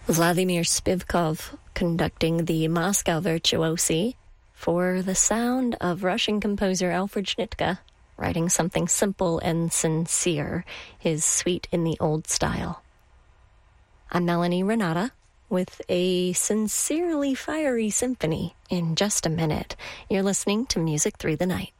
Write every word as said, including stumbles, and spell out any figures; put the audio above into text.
Vladimir Spivkov conducting the Moscow Virtuosi for the sound of Russian composer Alfred Schnittke, writing something simple and sincere, his suite in the old style. I'm Melanie Renata with a sincerely fiery symphony in just a minute. You're listening to Music Through the Night.